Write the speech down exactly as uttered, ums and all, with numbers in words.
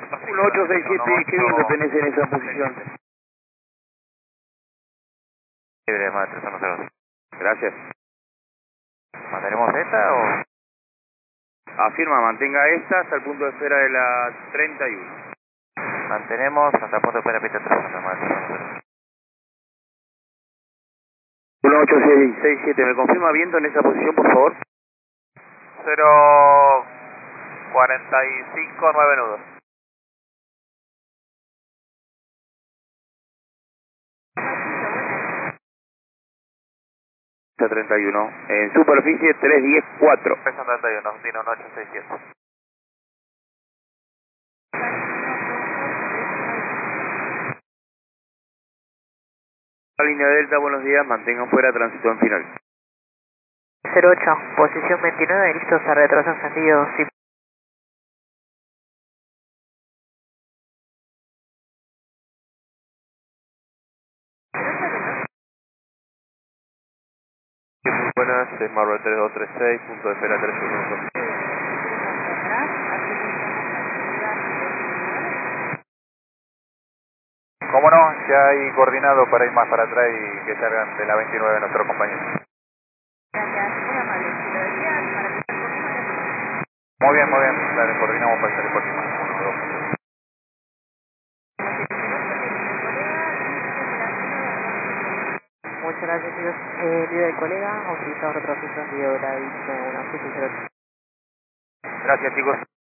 uno ocho seis siete, qué bien lo tenés en esa posición. Libre, maestro, eso no se va. Gracias. ¿Mantenemos esta o...? Afirma, mantenga esta hasta el punto de espera de la treinta y uno. Mantenemos hasta el punto de espera pista tres, maestro. uno ocho seis siete, ¿me confirma viento en esa posición, por favor? cero cuarenta y cinco, nueve nudos. treinta y uno, en superficie trescientos diez cuatro. Pesan treinta y uno, Dino ocho seis siete. La línea Delta, buenos días, mantengan fuera tránsito en final. cero ocho, posición veintinueve, listos a retraso encendido, sí. Muy buenas, es Marvel tres dos tres seis, punto de espera tres uno. ¿Cómo no? Ya hay coordinado para ir más para atrás y que salgan de la veintinueve nuestros compañeros. Muy bien, muy bien, dale, coordinamos para salir por aquí más. Uno, dos. Muchas gracias, chicos. Eh, líder del colega, autorizado retraso encendido de la uno siete cero. Gracias, chicos.